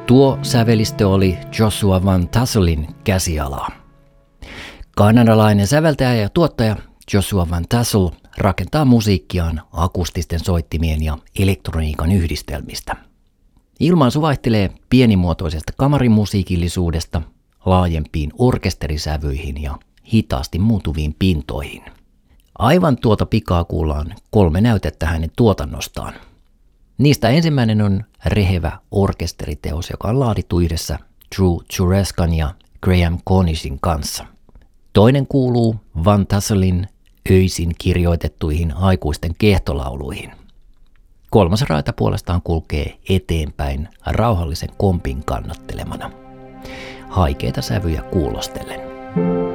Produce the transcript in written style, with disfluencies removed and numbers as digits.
Tuo sävelistö oli Joshua Van Tasselin käsialaa. Kanadalainen säveltäjä ja tuottaja Joshua Van Tassel rakentaa musiikkiaan akustisten soittimien ja elektroniikan yhdistelmistä. Ilmaisu vaihtelee pienimuotoisesta kamarimusiikillisuudesta laajempiin orkesterisävyihin ja hitaasti muutuviin pintoihin. Aivan tuota pikaa kuullaan 3 näytettä hänen tuotannostaan. Niistä ensimmäinen on rehevä orkesteriteos, joka on laadittu yhdessä Drew Jureskan ja Graham Cornishin kanssa. Toinen kuuluu Van Tasselin öisin kirjoitettuihin aikuisten kehtolauluihin. 3. raita puolestaan kulkee eteenpäin rauhallisen kompin kannattelemana, haikeita sävyjä kuulostellen.